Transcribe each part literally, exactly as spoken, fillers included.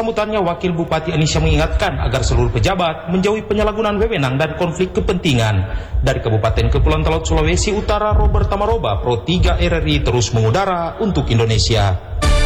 sambutannya, Wakil Bupati Anisya mengingatkan agar seluruh pejabat menjauhi penyalahgunaan wewenang dan konflik kepentingan. Dari Kabupaten Kepulauan Talaut, Sulawesi Utara, Robert Tamaroba, Pro tiga R R I terus mengudara untuk Indonesia.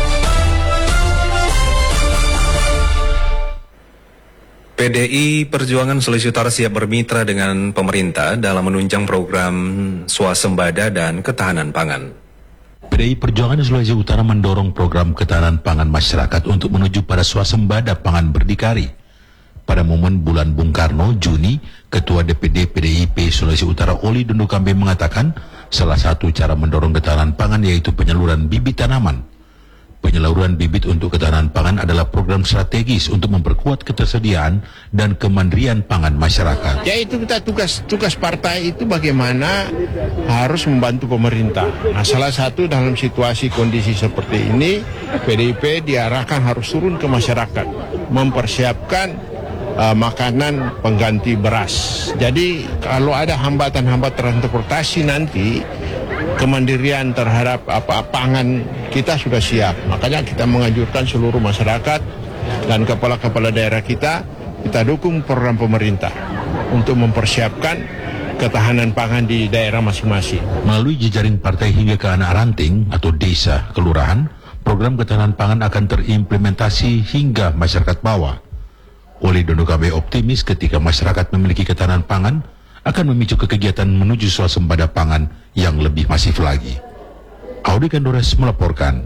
P D I Perjuangan Sulawesi Utara siap bermitra dengan pemerintah dalam menunjang program swasembada dan ketahanan pangan. P D I Perjuangan Sulawesi Utara mendorong program ketahanan pangan masyarakat untuk menuju pada swasembada pangan berdikari. Pada momen bulan Bung Karno, Juni, Ketua D P D P D I P Sulawesi Utara Oli Dondokambe mengatakan salah satu cara mendorong ketahanan pangan yaitu penyaluran bibit tanaman. Penyaluran bibit untuk ketahanan pangan adalah program strategis untuk memperkuat ketersediaan dan kemandirian pangan masyarakat. Yaitu kita tugas tugas partai itu bagaimana harus membantu pemerintah. Nah, salah satu dalam situasi kondisi seperti ini, P D I P diarahkan harus turun ke masyarakat, mempersiapkan uh, makanan pengganti beras. Jadi kalau ada hambatan-hambatan transportasi nanti, kemandirian terhadap apa pangan kita sudah siap. Makanya kita menganjurkan seluruh masyarakat dan kepala-kepala daerah kita, kita dukung program pemerintah untuk mempersiapkan ketahanan pangan di daerah masing-masing. Melalui jejaring partai hingga ke anak ranting atau desa, kelurahan, program ketahanan pangan akan terimplementasi hingga masyarakat bawah. Oli Dondokambe optimis ketika masyarakat memiliki ketahanan pangan akan memicu kegiatan menuju swasembada pangan yang lebih masif lagi. Audi Kandores melaporkan.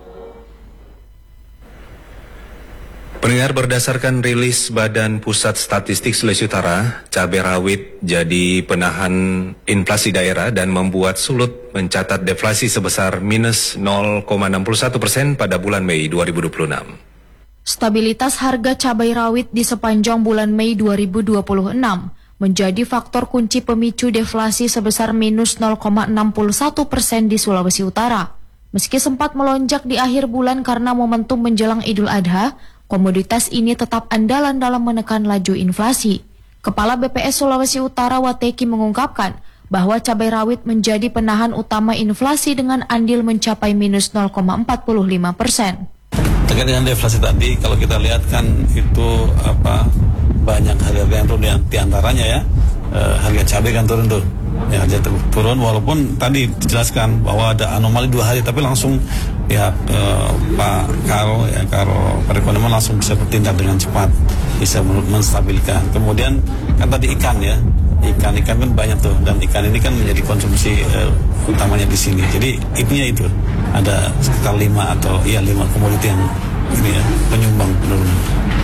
Pendengar, berdasarkan rilis Badan Pusat Statistik Sulawesi Utara, cabai rawit jadi penahan inflasi daerah dan membuat Sulut mencatat deflasi sebesar minus nol koma enam satu persen pada bulan Mei dua ribu dua puluh enam. Stabilitas harga cabai rawit di sepanjang bulan Mei dua ribu dua puluh enam menjadi faktor kunci pemicu deflasi sebesar minus nol koma enam satu persen di Sulawesi Utara. Meski sempat melonjak di akhir bulan karena momentum menjelang Idul Adha, komoditas ini tetap andalan dalam menekan laju inflasi. Kepala B P S Sulawesi Utara Wateki mengungkapkan bahwa cabai rawit menjadi penahan utama inflasi dengan andil mencapai minus nol koma empat lima persen. Terkait dengan deflasi tadi, kalau kita lihat kan itu apa banyak harga yang turun, yang diantaranya ya eh, harga cabai kan turun tuh, ya harga turun walaupun tadi dijelaskan bahwa ada anomali dua hari, tapi langsung ya eh, Pak Karo ya Karo perekonomian langsung bisa bertindak dengan cepat, bisa menstabilkan. Kemudian kan tadi ikan ya, ikan ikan kan banyak tuh, dan ikan ini kan menjadi konsumsi eh, utamanya di sini. Jadi intinya itu ada sekitar lima atau iya lima komoditi yang ini ya penyumbang penurunan.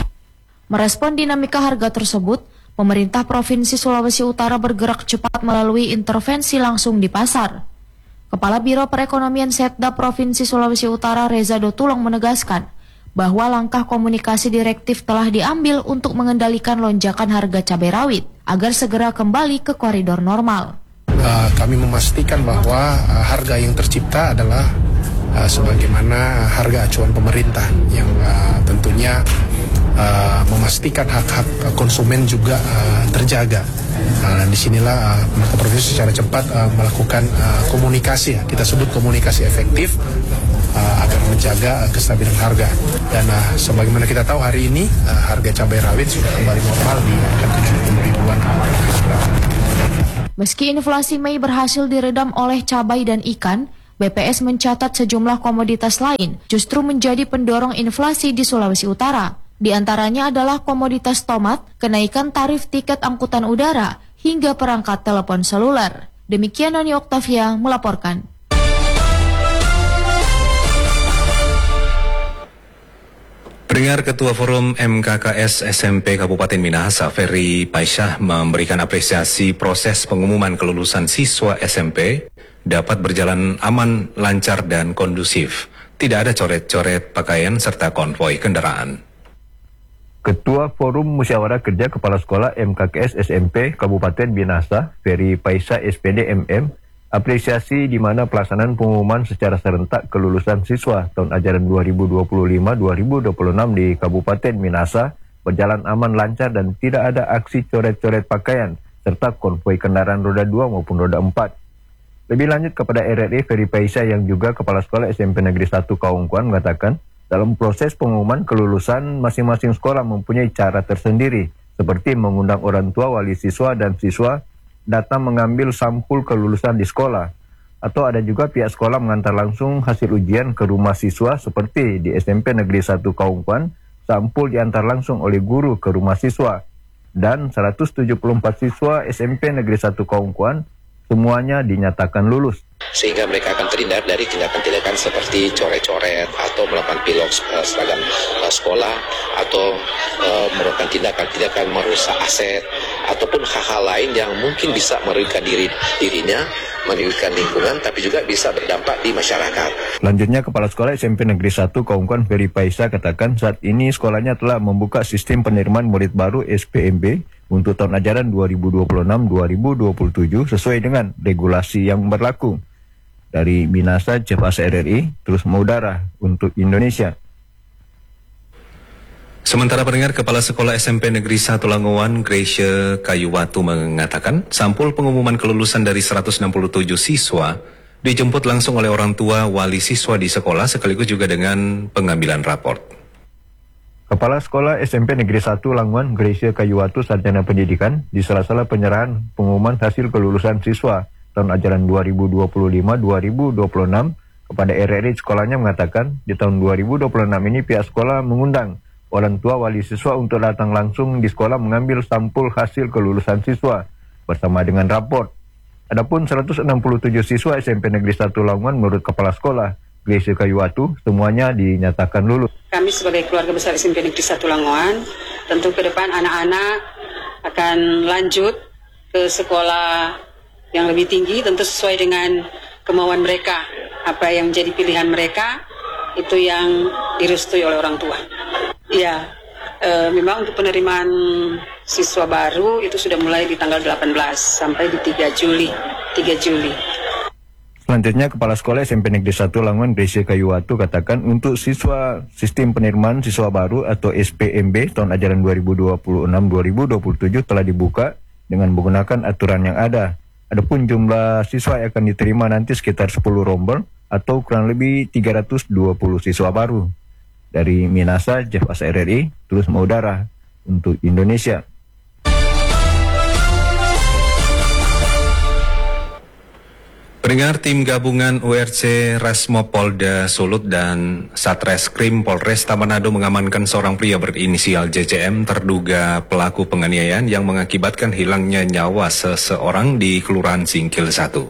Merespon dinamika harga tersebut, pemerintah Provinsi Sulawesi Utara bergerak cepat melalui intervensi langsung di pasar. Kepala Biro Perekonomian Setda Provinsi Sulawesi Utara Reza Dotulong menegaskan bahwa langkah komunikasi direktif telah diambil untuk mengendalikan lonjakan harga cabai rawit agar segera kembali ke koridor normal. Uh, kami memastikan bahwa uh, harga yang tercipta adalah uh, sebagaimana harga acuan pemerintah yang uh, tentunya Uh, memastikan hak-hak konsumen juga uh, terjaga. Uh, dan disinilah uh, pemerintah provinsi secara cepat uh, melakukan uh, komunikasi, ya. Kita sebut komunikasi efektif uh, agar menjaga uh, kestabilan harga. Dan uh, sebagaimana kita tahu hari ini uh, harga cabai rawit sudah kembali normal di angka tujuh puluh ribuan. Meski inflasi Mei berhasil diredam oleh cabai dan ikan, B P S mencatat sejumlah komoditas lain justru menjadi pendorong inflasi di Sulawesi Utara. Di antaranya adalah komoditas tomat, kenaikan tarif tiket angkutan udara, hingga perangkat telepon seluler. Demikian Noni Oktavia melaporkan. Pendengar, Ketua Forum M K K S S M P Kabupaten Minahasa, Ferry Paisyah, memberikan apresiasi proses pengumuman kelulusan siswa S M P dapat berjalan aman, lancar, dan kondusif. Tidak ada coret-coret pakaian serta konvoi kendaraan. Ketua Forum Musyawarah Kerja Kepala Sekolah M K K S S M P Kabupaten Minahasa, Ferry Paisyah S P D M M, apresiasi di mana pelaksanaan pengumuman secara serentak kelulusan siswa tahun ajaran dua ribu dua puluh lima dua ribu dua puluh enam di Kabupaten Minahasa berjalan aman, lancar, dan tidak ada aksi coret-coret pakaian serta konvoi kendaraan roda dua maupun roda empat. Lebih lanjut kepada R R I, Ferry Paisyah yang juga Kepala Sekolah S M P Negeri satu Kaungkuan mengatakan, Dalam proses pengumuman kelulusan, masing-masing sekolah mempunyai cara tersendiri, seperti mengundang orang tua, wali siswa, dan siswa datang mengambil sampul kelulusan di sekolah. Atau ada juga pihak sekolah mengantar langsung hasil ujian ke rumah siswa, seperti di S M P Negeri satu Kaungkuan, sampul diantar langsung oleh guru ke rumah siswa. Dan seratus tujuh puluh empat siswa S M P Negeri satu Kaungkuan semuanya dinyatakan lulus. Sehingga mereka akan terhindar dari tindakan-tindakan seperti coret-coret atau melakukan pilok uh, seragam uh, sekolah atau uh, melakukan tindakan-tindakan merusak aset ataupun hal-hal lain yang mungkin bisa merugikan diri dirinya, merugikan lingkungan, tapi juga bisa berdampak di masyarakat. Selanjutnya, Kepala Sekolah S M P Negeri satu Kaungkuan Ferry Paisa katakan saat ini sekolahnya telah membuka sistem penerimaan murid baru S P M B untuk tahun ajaran dua ribu dua puluh enam dua ribu dua puluh tujuh sesuai dengan regulasi yang berlaku. Dari Minasa, Jeff Asa R R I, terus mengudara untuk Indonesia. Sementara pendengar, Kepala Sekolah S M P Negeri satu Langowan, Gracia Kayuwatu mengatakan sampul pengumuman kelulusan dari seratus enam puluh tujuh siswa dijemput langsung oleh orang tua wali siswa di sekolah sekaligus juga dengan pengambilan raport. Kepala Sekolah S M P Negeri satu Langowan, Gracia Kayuwatu, Sarjana Pendidikan, di sela-sela penyerahan pengumuman hasil kelulusan siswa tahun ajaran dua ribu dua puluh lima dua ribu dua puluh enam kepada R R I sekolahnya mengatakan di tahun dua ribu dua puluh enam ini pihak sekolah mengundang orang tua wali siswa untuk datang langsung di sekolah mengambil sampul hasil kelulusan siswa bersama dengan raport. Adapun seratus enam puluh tujuh siswa S M P Negeri satu Langowan menurut Kepala Sekolah Gracia Kayuwatu semuanya dinyatakan lulus. Kami sebagai keluarga besar S M P Negeri satu Langowan tentu ke depan anak-anak akan lanjut ke sekolah yang lebih tinggi, tentu sesuai dengan kemauan mereka. Apa yang menjadi pilihan mereka itu yang direstui oleh orang tua. Ya, e, memang untuk penerimaan siswa baru itu sudah mulai di tanggal delapan belas sampai di tiga Juli. Selanjutnya, Kepala Sekolah S M P Negeri satu Langowan Gracia Kayuwatu katakan untuk siswa sistem penerimaan siswa baru atau S P M B tahun ajaran dua ribu dua puluh enam dua ribu dua puluh tujuh telah dibuka dengan menggunakan aturan yang ada. Adapun jumlah siswa yang akan diterima nanti sekitar sepuluh rombel atau kurang lebih tiga ratus dua puluh siswa baru. Dari Minasa, Jeff Asa R R I, terus mengudara untuk Indonesia. Pendengar, tim gabungan U R C Resmo Polda Sulut dan Satreskrim Polresta Manado mengamankan seorang pria berinisial J J M terduga pelaku penganiayaan yang mengakibatkan hilangnya nyawa seseorang di Kelurahan Singkil satu.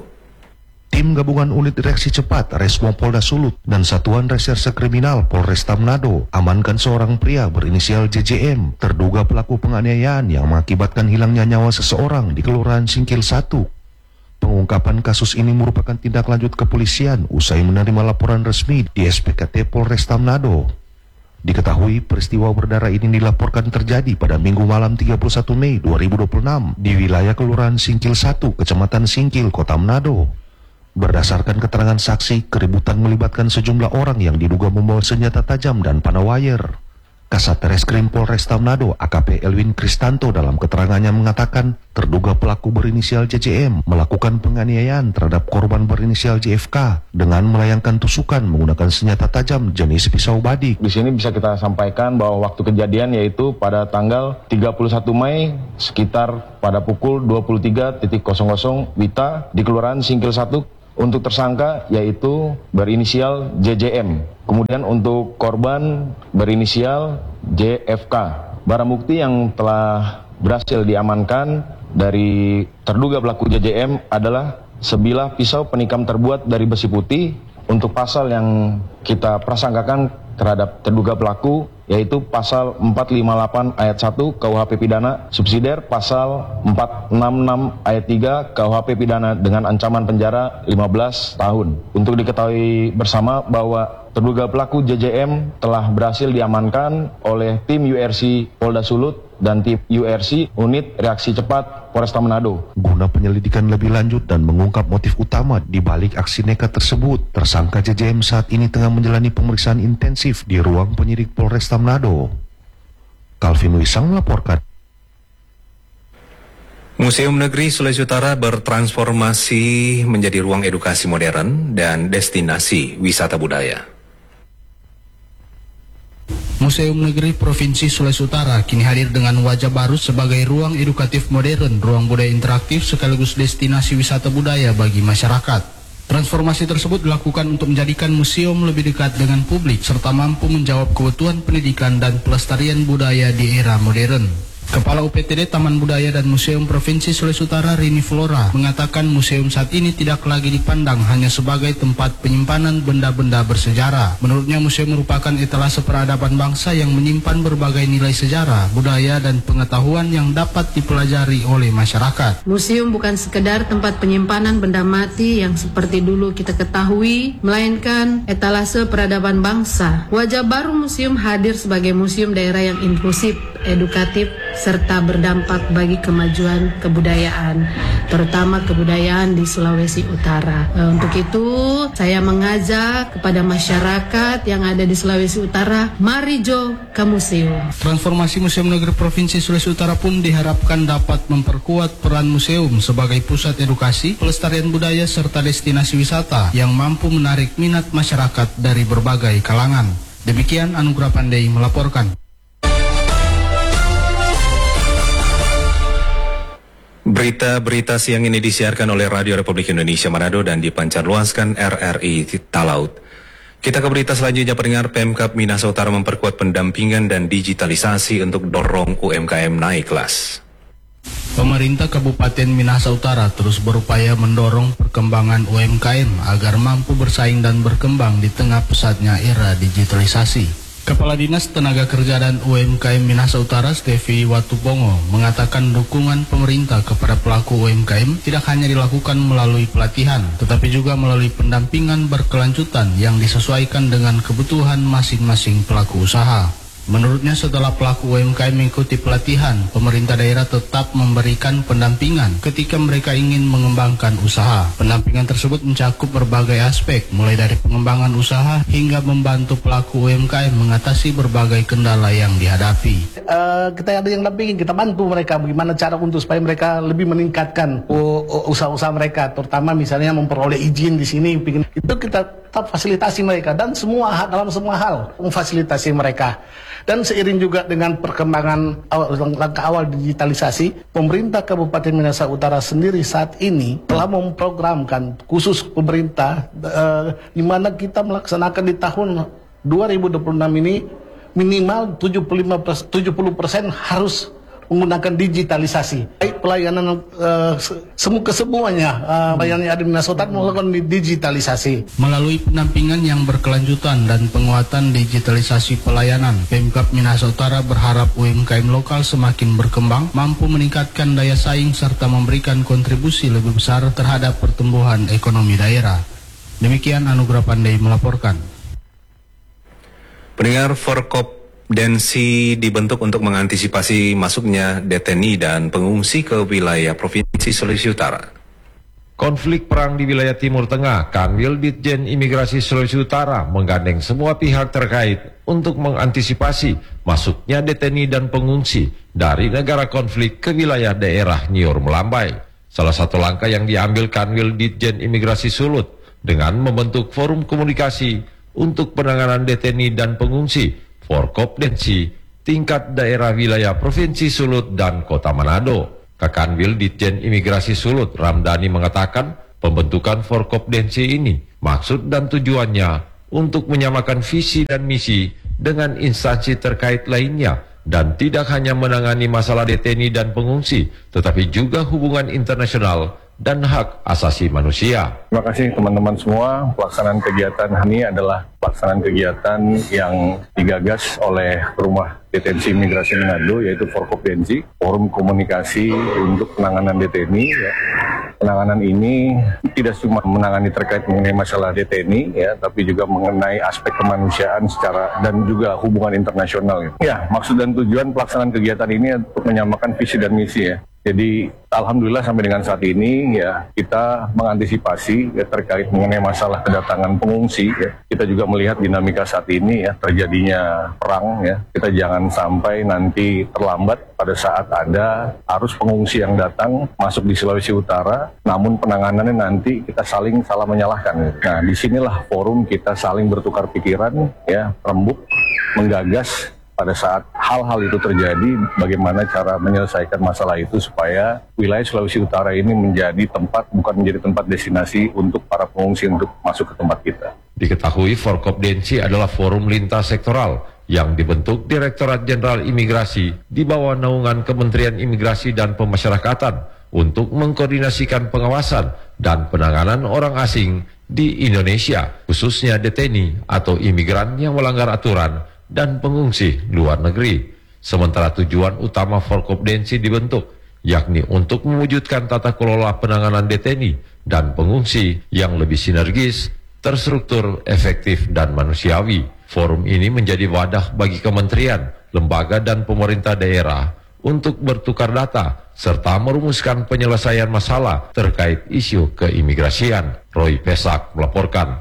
Tim gabungan unit reaksi cepat Resmo Polda Sulut dan Satuan Reserse Kriminal Polresta Manado amankan seorang pria berinisial J J M terduga pelaku penganiayaan yang mengakibatkan hilangnya nyawa seseorang di Kelurahan Singkil satu. Pengungkapan kasus ini merupakan tindak lanjut kepolisian usai menerima laporan resmi di S P K T Polresta Manado. Diketahui peristiwa berdarah ini dilaporkan terjadi pada Minggu malam tiga puluh satu Mei dua ribu dua puluh enam di wilayah Kelurahan Singkil satu, Kecamatan Singkil, Kota Manado. Berdasarkan keterangan saksi, keributan melibatkan sejumlah orang yang diduga membawa senjata tajam dan panah wire. Kasat Reskrim Polresta Manado A K P Elwin Kristanto dalam keterangannya mengatakan terduga pelaku berinisial J J M melakukan penganiayaan terhadap korban berinisial J F K dengan melayangkan tusukan menggunakan senjata tajam jenis pisau badik. Di sini bisa kita sampaikan bahwa waktu kejadian yaitu pada tanggal tiga puluh satu Mei sekitar pada pukul dua puluh tiga nol nol Wita di Kelurahan Singkil satu. Untuk tersangka yaitu berinisial J J M. Kemudian untuk korban berinisial J F K. Barang bukti yang telah berhasil diamankan dari terduga pelaku J J M adalah sebilah pisau penikam terbuat dari besi putih. Untuk pasal yang kita prasangkakan terhadap terduga pelaku yaitu pasal empat lima delapan ayat satu K U H P pidana subsidiar pasal empat enam enam ayat tiga K U H P pidana dengan ancaman penjara lima belas tahun. Untuk diketahui bersama bahwa terduga pelaku J J M telah berhasil diamankan oleh tim U R C Polda Sulut dan tim U R C Unit Reaksi Cepat Polresta Manado. Guna penyelidikan lebih lanjut dan mengungkap motif utama di balik aksi nekat tersebut, tersangka J J M saat ini tengah menjalani pemeriksaan intensif di ruang penyidik Polresta Manado. Calvin Wisang melaporkan. Museum Negeri Sulawesi Utara bertransformasi menjadi ruang edukasi modern dan destinasi wisata budaya. Museum Negeri Provinsi Sulawesi Utara kini hadir dengan wajah baru sebagai ruang edukatif modern, ruang budaya interaktif sekaligus destinasi wisata budaya bagi masyarakat. Transformasi tersebut dilakukan untuk menjadikan museum lebih dekat dengan publik serta mampu menjawab kebutuhan pendidikan dan pelestarian budaya di era modern. Kepala U P T D Taman Budaya dan Museum Provinsi Sulawesi Utara Rini Flora mengatakan museum saat ini tidak lagi dipandang hanya sebagai tempat penyimpanan benda-benda bersejarah. Menurutnya museum merupakan etalase peradaban bangsa yang menyimpan berbagai nilai sejarah, budaya dan pengetahuan yang dapat dipelajari oleh masyarakat. Museum bukan sekedar tempat penyimpanan benda mati yang seperti dulu kita ketahui, melainkan etalase peradaban bangsa. Wajah baru museum hadir sebagai museum daerah yang inklusif, edukatif, serta berdampak bagi kemajuan kebudayaan, terutama kebudayaan di Sulawesi Utara. Untuk itu, saya mengajak kepada masyarakat yang ada di Sulawesi Utara, mari jo ke museum. Transformasi Museum Negeri Provinsi Sulawesi Utara pun diharapkan dapat memperkuat peran museum sebagai pusat edukasi, pelestarian budaya, serta destinasi wisata yang mampu menarik minat masyarakat dari berbagai kalangan. Demikian Anugrah Pandey melaporkan. Berita-berita siang ini disiarkan oleh Radio Republik Indonesia Manado dan dipancarluaskan R R I Talaut. Kita ke berita selanjutnya. Pendengar, Pemkab Minahasa Utara memperkuat pendampingan dan digitalisasi untuk dorong U M K M naik kelas. Pemerintah Kabupaten Minahasa Utara terus berupaya mendorong perkembangan U M K M agar mampu bersaing dan berkembang di tengah pesatnya era digitalisasi. Kepala Dinas Tenaga Kerja dan U M K M Minahasa Utara, Stevi Watubongo, mengatakan dukungan pemerintah kepada pelaku U M K M tidak hanya dilakukan melalui pelatihan, tetapi juga melalui pendampingan berkelanjutan yang disesuaikan dengan kebutuhan masing-masing pelaku usaha. Menurutnya setelah pelaku U M K M mengikuti pelatihan, pemerintah daerah tetap memberikan pendampingan ketika mereka ingin mengembangkan usaha. Pendampingan tersebut mencakup berbagai aspek, mulai dari pengembangan usaha hingga membantu pelaku U M K M mengatasi berbagai kendala yang dihadapi. Uh, kita ada yang dampingin, kita bantu mereka bagaimana cara untuk supaya mereka lebih meningkatkan usaha-usaha mereka, terutama misalnya memperoleh izin di sini. Itu kita tetap fasilitasi mereka dan semua dalam semua hal memfasilitasi mereka. Dan seiring juga dengan perkembangan awal, langkah awal digitalisasi, pemerintah Kabupaten Minahasa Utara sendiri saat ini telah memprogramkan khusus pemerintah eh, di mana kita melaksanakan di tahun dua ribu dua puluh enam ini minimal tujuh puluh persen harus menggunakan digitalisasi. Baik pelayanan uh, semua kesemuanya uh, pelayanan yang ada di Minahasa Utara melakukan digitalisasi. Melalui pendampingan yang berkelanjutan dan penguatan digitalisasi pelayanan, Pemkab Minahasa Utara berharap U M K M lokal semakin berkembang, mampu meningkatkan daya saing serta memberikan kontribusi lebih besar terhadap pertumbuhan ekonomi daerah. Demikian Anugrah Pandey melaporkan. Pendengar, Forkop Densi dibentuk untuk mengantisipasi masuknya deteni dan pengungsi ke wilayah Provinsi Sulawesi Utara. Konflik perang di wilayah Timur Tengah, Kanwil Ditjen Imigrasi Sulawesi Utara menggandeng semua pihak terkait untuk mengantisipasi masuknya deteni dan pengungsi dari negara konflik ke wilayah daerah Nyor Melambai. Salah satu langkah yang diambil Kanwil Ditjen Imigrasi Sulut dengan membentuk forum komunikasi untuk penanganan deteni dan pengungsi Forkop Densi tingkat daerah wilayah Provinsi Sulut dan Kota Manado. Kakanwil Ditjen Imigrasi Sulut Ramdhani mengatakan pembentukan Forkop Densi ini maksud dan tujuannya untuk menyamakan visi dan misi dengan instansi terkait lainnya dan tidak hanya menangani masalah deteni dan pengungsi, tetapi juga hubungan internasional dan hak asasi manusia. Terima kasih teman-teman semua. Pelaksanaan kegiatan ini adalah pelaksanaan kegiatan yang digagas oleh Rumah Detensi Imigrasi Manado, yaitu Forkop Densi, forum komunikasi untuk penanganan deteni. Ya. Penanganan ini tidak cuma menangani terkait mengenai masalah deteni, ya, tapi juga mengenai aspek kemanusiaan secara dan juga hubungan internasional. Ya, ya maksud dan tujuan pelaksanaan kegiatan ini untuk menyamakan visi dan misi, ya. Jadi alhamdulillah sampai dengan saat ini ya kita mengantisipasi ya, terkait mengenai masalah kedatangan pengungsi. Ya. Kita juga melihat dinamika saat ini ya terjadinya perang ya. Kita jangan sampai nanti terlambat pada saat ada arus pengungsi yang datang masuk di Sulawesi Utara. Namun penanganannya nanti kita saling salah menyalahkan. Nah disinilah forum kita saling bertukar pikiran ya, rembuk, menggagas pada saat hal-hal itu terjadi, bagaimana cara menyelesaikan masalah itu supaya wilayah Sulawesi Utara ini menjadi tempat, bukan menjadi tempat destinasi untuk para pengungsi untuk masuk ke tempat kita. Diketahui Forkopdensi adalah forum lintas sektoral yang dibentuk Direktorat Jenderal Imigrasi di bawah naungan Kementerian Imigrasi dan Pemasyarakatan untuk mengkoordinasikan pengawasan dan penanganan orang asing di Indonesia, khususnya deteni atau imigran yang melanggar aturan dan pengungsi luar negeri. Sementara tujuan utama Forkopdensi dibentuk, yakni untuk mewujudkan tata kelola penanganan deteni dan pengungsi yang lebih sinergis, terstruktur, efektif, dan manusiawi. Forum ini menjadi wadah bagi kementerian, lembaga, dan pemerintah daerah untuk bertukar data serta merumuskan penyelesaian masalah terkait isu keimigrasian. Roy Pesak melaporkan.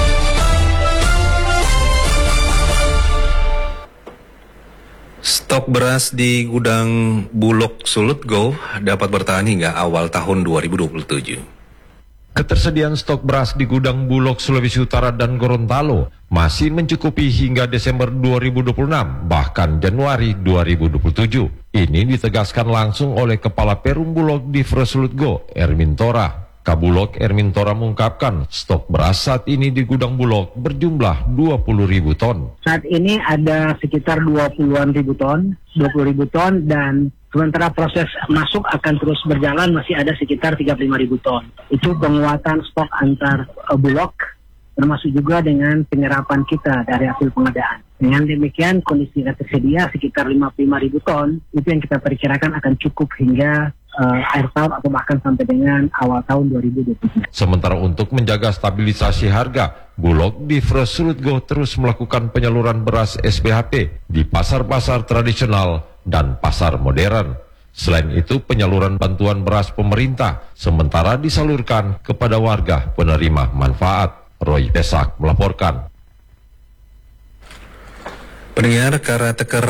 Stok beras di gudang Bulog Sulutgo dapat bertahan hingga awal tahun dua ribu dua puluh tujuh. Ketersediaan stok beras di gudang Bulog Sulawesi Utara dan Gorontalo masih mencukupi hingga Desember dua ribu dua puluh enam, bahkan Januari dua ribu dua puluh tujuh. Ini ditegaskan langsung oleh Kepala Perum Bulog di Sulutgo, Ermin Tora. Kabulog Ermin Tora mengungkapkan stok beras saat ini di gudang Bulog berjumlah dua puluh ribu ton. Saat ini ada sekitar dua puluhan ribu ton, dua puluh ribu ton, dan sementara proses masuk akan terus berjalan masih ada sekitar tiga puluh lima ribu ton. Itu penguatan stok antar uh, Bulog, termasuk juga dengan penyerapan kita dari hasil pengadaan. Dengan demikian kondisi tersedia sekitar lima puluh lima ribu ton, itu yang kita perkirakan akan cukup hingga uh, akhir tahun atau bahkan sampai dengan awal tahun dua ribu dua puluh tiga. Sementara untuk menjaga stabilisasi harga, Bulog di Sulutgo terus melakukan penyaluran beras S P H P di pasar-pasar tradisional dan pasar modern. Selain itu, penyaluran bantuan beras pemerintah sementara disalurkan kepada warga penerima manfaat. Roy Pesak melaporkan. Pendengar, Karateker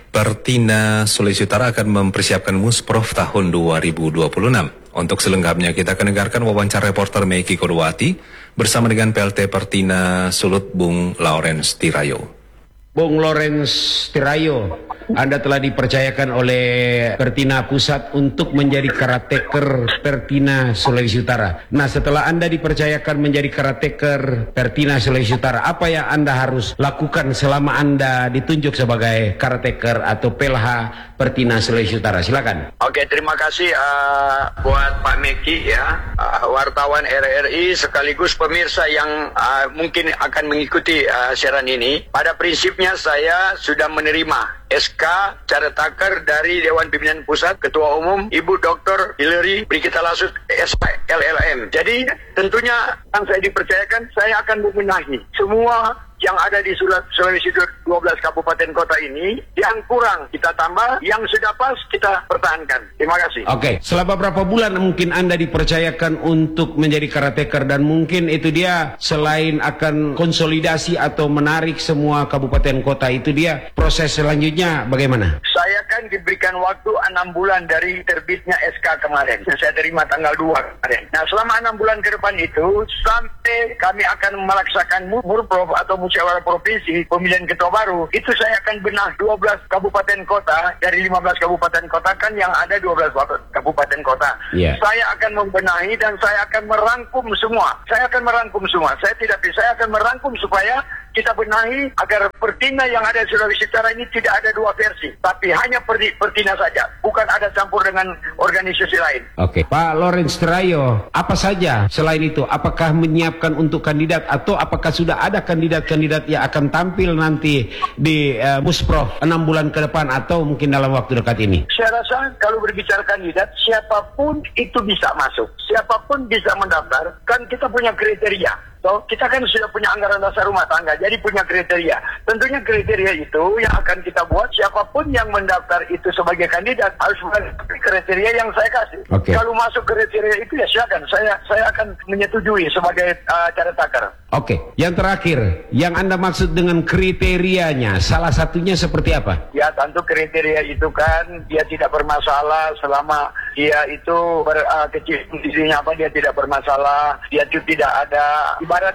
Pertina Sulawesi Utara akan mempersiapkan Musprof tahun dua ribu dua puluh enam. Untuk selengkapnya kita akan dengarkan wawancara reporter Meiki Kodowati bersama dengan P L T Pertina Sulut Bung Lawrence Tirayo. Bung Lawrence Tirayo, Anda telah dipercayakan oleh Pertina Pusat untuk menjadi karateker Pertina Sulawesi Utara. Nah, setelah Anda dipercayakan menjadi karateker Pertina Sulawesi Utara, apa yang Anda harus lakukan selama Anda ditunjuk sebagai karateker atau P L H Pertina Sulawesi Utara? Silakan. Oke, terima kasih uh, buat Pak Meki ya, uh, wartawan R R I sekaligus pemirsa yang uh, mungkin akan mengikuti uh, siaran ini. Pada prinsipnya saya sudah menerima S K Caretaker dari Dewan Pimpinan Pusat, Ketua Umum Ibu Doktor Hillary Brigitalasut S L L M. Jadi tentunya yang saya dipercayakan, saya akan membenahi semua yang ada di Sulawesi dua belas kabupaten kota ini. Yang kurang kita tambah, yang sudah pas kita pertahankan. Terima kasih. Oke, selama berapa bulan mungkin Anda dipercayakan untuk menjadi karateker, dan mungkin itu dia selain akan konsolidasi atau menarik semua kabupaten kota, itu dia proses selanjutnya bagaimana? Saya kan diberikan waktu enam bulan dari terbitnya S K kemarin. Saya terima tanggal dua kemarin. Nah, selama enam bulan ke depan itu sampai kami akan melaksanakan Murprov atau musyawarah provinsi, pemilihan ketua baru, itu saya akan benah dua belas kabupaten kota. Dari lima belas kabupaten kota kan yang ada dua belas kabupaten kota. Yeah. Saya akan membenahi dan saya akan merangkum semua. Saya akan merangkum semua. Saya tidak bisa, saya akan merangkum supaya kita benahi agar Pertina yang ada di Sulawesi Utara ini tidak ada dua versi, tapi hanya Pertina saja, bukan ada campur dengan organisasi lain. Oke, Pak Lawrence Tirayo, apa saja selain itu? Apakah menyiapkan untuk kandidat atau apakah sudah ada kandidat-kandidat yang akan tampil nanti di uh, Musprof enam bulan ke depan atau mungkin dalam waktu dekat ini? Saya rasa kalau berbicara kandidat, siapapun itu bisa masuk, siapapun bisa mendaftar, kan kita punya kriteria. So, kita kan sudah punya anggaran dasar rumah tangga, jadi punya kriteria. Tentunya kriteria itu yang akan kita buat, siapapun yang mendaftar itu sebagai kandidat harus melengkapi kriteria yang saya kasih. Okay. Kalau masuk kriteria itu ya silakan, saya saya akan menyetujui sebagai uh, caretaker. Oke, okay. Yang terakhir, yang Anda maksud dengan kriterianya, salah satunya seperti apa? Ya, tentu kriteria itu kan dia tidak bermasalah selama dia itu ber, uh, kecil kondisinya apa, dia tidak bermasalah, dia itu tidak ada, ibaratnya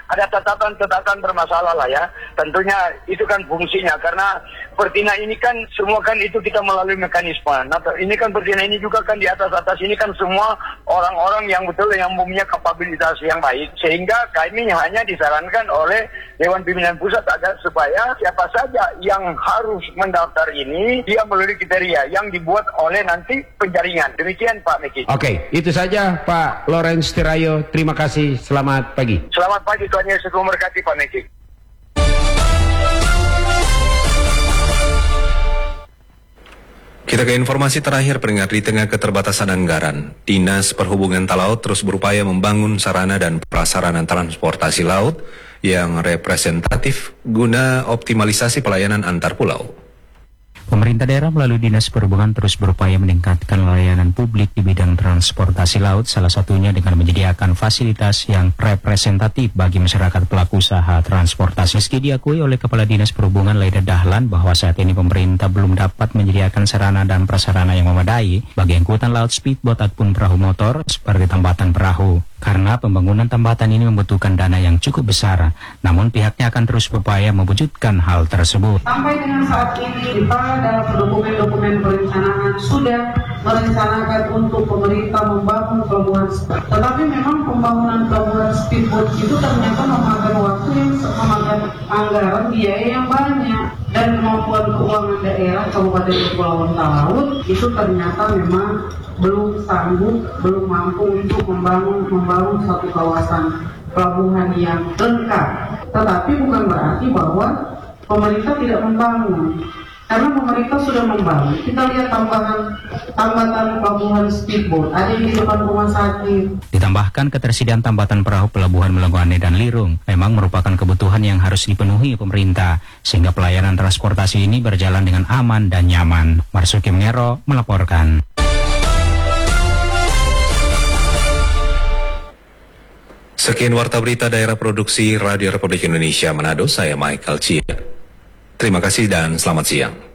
ada catatan-catatan bermasalah lah ya. Tentunya itu kan fungsinya, karena Pertina ini kan semua kan itu kita melalui mekanisme. Nah, ini kan Pertina ini juga kan di atas-atas ini kan semua orang-orang yang betul yang mempunyai kapabilitas yang baik, sehingga kami hanya disarankan oleh Dewan Pimpinan Pusat agar supaya siapa saja yang harus mendaftar ini dia melalui kriteria yang dibuat oleh nanti penjaringan. Demikian Pak Meki. Oke, itu saja Pak Lawrence Tirayo. Terima kasih. Selamat pagi. Selamat pagi, Tuhan Yesus memberkati Pak Meki. Kita ke informasi terakhir pendengar. Di tengah keterbatasan anggaran, Dinas Perhubungan Talaut terus berupaya membangun sarana dan prasarana transportasi laut yang representatif guna optimalisasi pelayanan antar pulau. Pemerintah daerah melalui Dinas Perhubungan terus berupaya meningkatkan layanan publik di bidang transportasi laut, salah satunya dengan menyediakan fasilitas yang representatif bagi masyarakat pelaku usaha transportasi. Meski diakui oleh Kepala Dinas Perhubungan Laida Dahlan bahwa saat ini pemerintah belum dapat menyediakan sarana dan prasarana yang memadai bagi angkutan laut speedboat ataupun perahu motor seperti tambatan perahu. Karena pembangunan tambatan ini membutuhkan dana yang cukup besar, namun pihaknya akan terus berupaya mewujudkan hal tersebut. Sampai dengan saat ini kita dalam dokumen-dokumen perencanaan sudah merencanakan untuk pemerintah membangun pelabuhan, tetapi memang pembangunan pelabuhan speedboat itu ternyata memakan waktu yang memakan anggaran biaya yang banyak, dan kemampuan keuangan daerah Kabupaten Kepulauan Talaut itu ternyata memang belum sanggup, belum mampu untuk membangun membangun satu kawasan pelabuhan yang lengkap. Tetapi bukan berarti bahwa pemerintah tidak membangun, karena pemerintah sudah membangun. Kita lihat tambahan tambatan pelabuhan speedboat ada di depan rumah sakit. Ditambahkan ketersediaan tambatan perahu pelabuhan Melangwane dan Lirung memang merupakan kebutuhan yang harus dipenuhi pemerintah, sehingga pelayanan transportasi ini berjalan dengan aman dan nyaman. Marsuki Mengero melaporkan. Sekian Warta Berita Daerah Produksi Radio Republik Indonesia Manado, saya Michael Chia. Terima kasih dan selamat siang.